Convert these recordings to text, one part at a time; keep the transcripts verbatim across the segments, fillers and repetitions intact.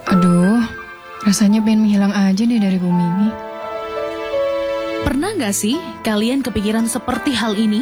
Aduh, rasanya pengen menghilang aja deh dari bumi ini. Pernah gak sih kalian kepikiran seperti hal ini?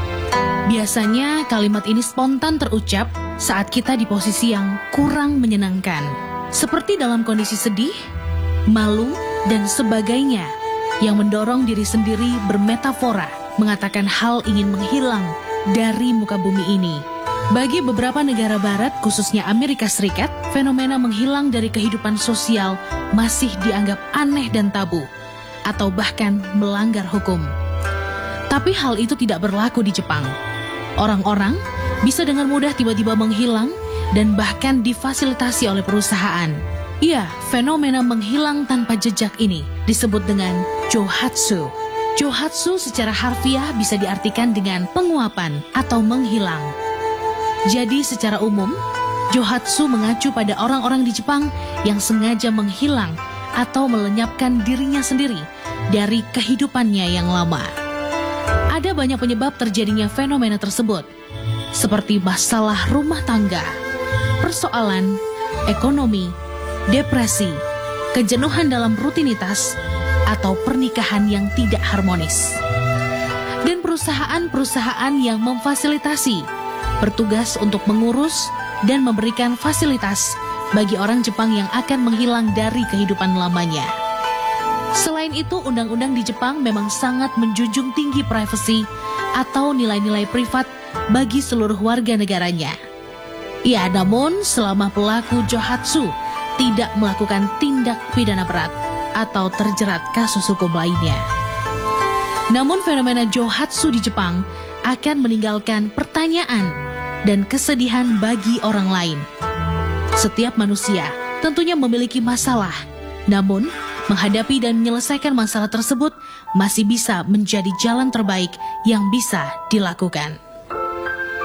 Biasanya kalimat ini spontan terucap saat kita di posisi yang kurang menyenangkan. Seperti dalam kondisi sedih, malu, dan sebagainya yang mendorong diri sendiri bermetafora mengatakan hal ingin menghilang dari muka bumi ini. Bagi beberapa negara barat, khususnya Amerika Serikat, fenomena menghilang dari kehidupan sosial masih dianggap aneh dan tabu, atau bahkan melanggar hukum. Tapi hal itu tidak berlaku di Jepang. Orang-orang bisa dengan mudah tiba-tiba menghilang dan bahkan difasilitasi oleh perusahaan. Ya, fenomena menghilang tanpa jejak ini disebut dengan johatsu. Johatsu secara harfiah bisa diartikan dengan penguapan atau menghilang. Jadi secara umum, johatsu mengacu pada orang-orang di Jepang yang sengaja menghilang atau melenyapkan dirinya sendiri dari kehidupannya yang lama. Ada banyak penyebab terjadinya fenomena tersebut, seperti masalah rumah tangga, persoalan ekonomi, depresi, kejenuhan dalam rutinitas, atau pernikahan yang tidak harmonis. Dan perusahaan-perusahaan yang memfasilitasi bertugas untuk mengurus dan memberikan fasilitas bagi orang Jepang yang akan menghilang dari kehidupan lamanya. Selain itu, undang-undang di Jepang memang sangat menjunjung tinggi privasi atau nilai-nilai privat bagi seluruh warga negaranya. Ya, namun selama pelaku johatsu tidak melakukan tindak pidana berat atau terjerat kasus hukum lainnya. Namun fenomena johatsu di Jepang akan meninggalkan pertanyaan dan kesedihan bagi orang lain. Setiap manusia tentunya memiliki masalah, namun menghadapi dan menyelesaikan masalah tersebut masih bisa menjadi jalan terbaik yang bisa dilakukan.